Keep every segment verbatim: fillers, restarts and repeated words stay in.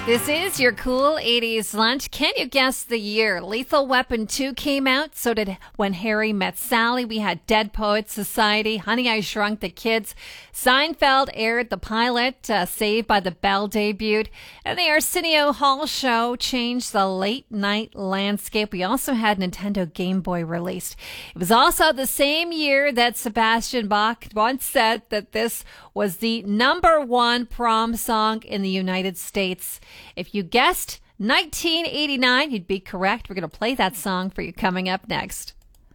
This is your cool eighties lunch. Can you guess the year? Lethal Weapon two came out. So did When Harry Met Sally. We had Dead Poets Society. Honey, I Shrunk the Kids. Seinfeld aired. The pilot, uh, Saved by the Bell, debuted. And the Arsenio Hall show changed the late night landscape. We also had Nintendo Game Boy released. It was also the same year that Sebastian Bach once said that this was the number one prom song in the United States. If you guessed nineteen eighty-nine, you'd be correct. We're going to play that song for you coming up next.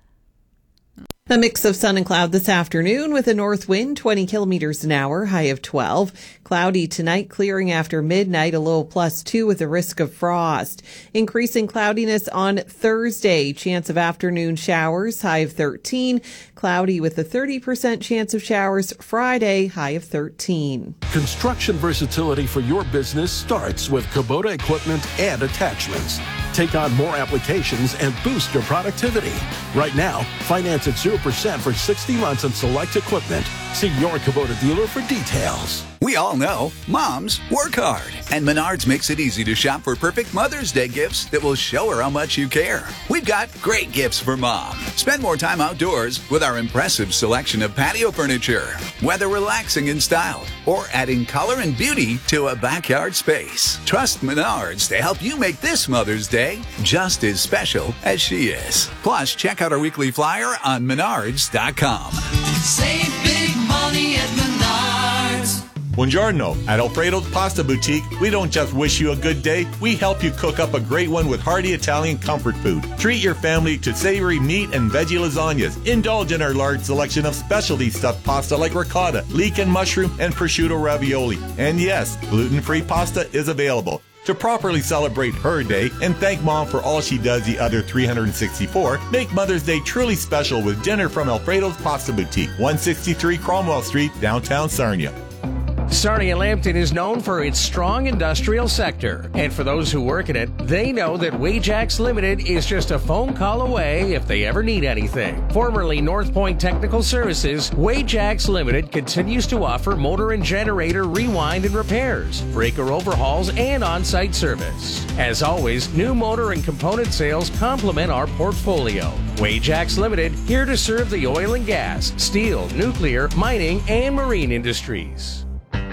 A mix of sun and cloud this afternoon with a north wind, twenty kilometers an hour, high of twelve. Cloudy tonight, clearing after midnight, a low plus two with a risk of frost. Increasing cloudiness on Thursday, chance of afternoon showers, high of thirteen. Cloudy with a thirty percent chance of showers Friday, high of thirteen. Construction versatility for your business starts with Kubota equipment and attachments. Take on more applications and boost your productivity. Right now, finance at zero percent for sixty months on select equipment. See your Kubota dealer for details. We all know moms work hard, and Menards makes it easy to shop for perfect Mother's Day gifts that will show her how much you care. We've got great gifts for mom. Spend more time outdoors with our impressive selection of patio furniture, whether relaxing in style or adding color and beauty to a backyard space. Trust Menards to help you make this Mother's Day just as special as she is. Plus, check out our weekly flyer on menards dot com. Save big money at Menards. Buongiorno. At Alfredo's Pasta Boutique, we don't just wish you a good day, we help you cook up a great one with hearty Italian comfort food. Treat your family to savory meat and veggie lasagnas. Indulge in our large selection of specialty stuffed pasta like ricotta, leek and mushroom, and prosciutto ravioli. And yes, gluten-free pasta is available. To properly celebrate her day and thank Mom for all she does the other three hundred sixty-four, make Mother's Day truly special with dinner from Alfredo's Pasta Boutique, one sixty-three Cromwell Street, downtown Sarnia. Sarnia Lambton is known for its strong industrial sector. And for those who work in it, they know that Wajax Limited is just a phone call away if they ever need anything. Formerly North Point Technical Services, Wajax Limited continues to offer motor and generator rewind and repairs, breaker overhauls, and on-site service. As always, new motor and component sales complement our portfolio. Wajax Limited, here to serve the oil and gas, steel, nuclear, mining, and marine industries.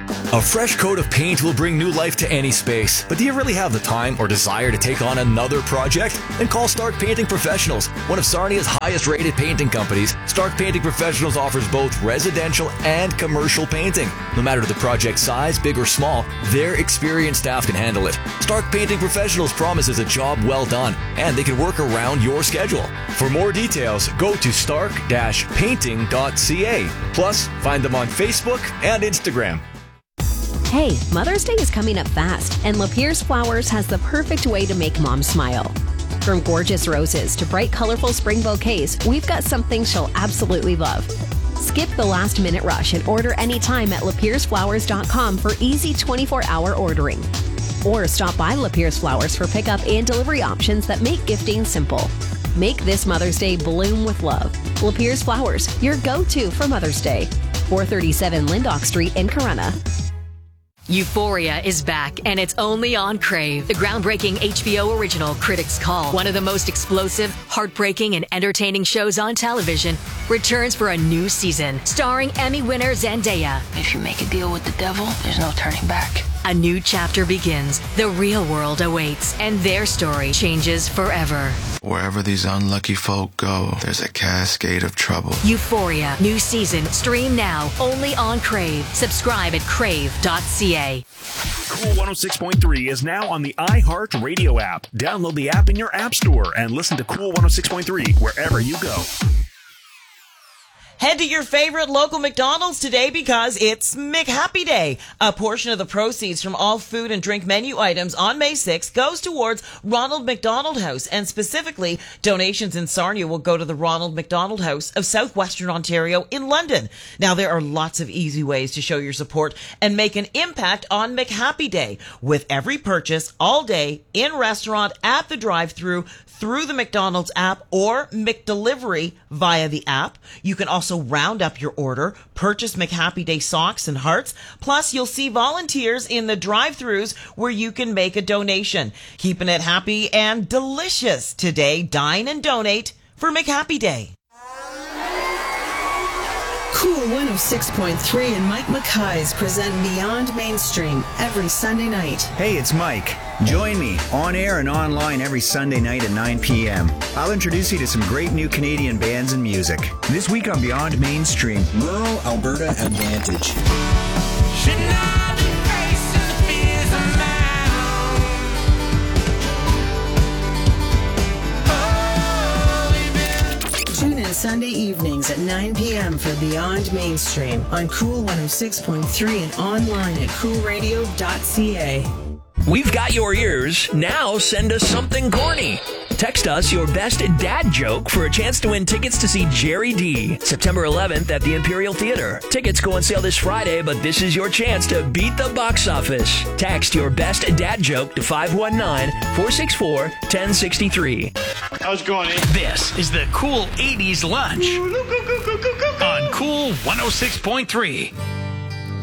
A fresh coat of paint will bring new life to any space. But do you really have the time or desire to take on another project? Then call Stark Painting Professionals, one of Sarnia's highest rated painting companies. Stark Painting Professionals offers both residential and commercial painting. No matter the project size, big or small, their experienced staff can handle it. Stark Painting Professionals promises a job well done, and they can work around your schedule. For more details, go to stark dash painting dot c a. Plus, find them on Facebook and Instagram. Hey, Mother's Day is coming up fast, and Lapierre's Flowers has the perfect way to make Mom smile. From gorgeous roses to bright, colorful spring bouquets, we've got something she'll absolutely love. Skip the last-minute rush and order anytime at lapierres flowers dot com for easy twenty-four hour ordering. Or stop by Lapierre's Flowers for pickup and delivery options that make gifting simple. Make this Mother's Day bloom with love. Lapierre's Flowers, your go-to for Mother's Day. four thirty-seven Lyndock Street in Corunna. Euphoria is back, and it's only on Crave. The groundbreaking H B O original Critics' Call, one of the most explosive, heartbreaking, and entertaining shows on television, returns for a new season, starring Emmy winner Zendaya. If you make a deal with the devil, there's no turning back. A new chapter begins. The real world awaits, and their story changes forever. Wherever these unlucky folk go, there's a cascade of trouble. Euphoria, new season, stream now, only on Crave. Subscribe at crave dot c a. Cool one oh six point three is now on the iHeart Radio app. Download the app in your app store and listen to Cool one oh six point three wherever you go. Head to your favorite local McDonald's today because it's McHappy Day. A portion of the proceeds from all food and drink menu items on May sixth goes towards Ronald McDonald House, and specifically, donations in Sarnia will go to the Ronald McDonald House of Southwestern Ontario in London. Now, there are lots of easy ways to show your support and make an impact on McHappy Day. With every purchase, all day, in restaurant, at the drive-thru, through the McDonald's app, or McDelivery via the app. You can also also round up your order, purchase McHappy Day socks and hearts, plus you'll see volunteers in the drive-thrus where you can make a donation. Keeping it happy and delicious today. Dine and donate for McHappy Day. Cool one oh six point three and Mike Mackay's present Beyond Mainstream every Sunday night. Hey, it's Mike. Join me on air and online every Sunday night at nine p.m. I'll introduce you to some great new Canadian bands and music. This week on Beyond Mainstream, Rural Alberta Advantage. Tune in Sunday evenings at nine p.m. for Beyond Mainstream on Cool one oh six point three and online at cool radio dot c a. We've got your ears. Now send us something corny. Text us your best dad joke for a chance to win tickets to see Jerry D. September eleventh at the Imperial Theater. Tickets go on sale this Friday, but this is your chance to beat the box office. Text your best dad joke to five one nine, four six four, one zero six three. How's it going, eh? This is the Cool eighties Lunch on Cool one oh six point three.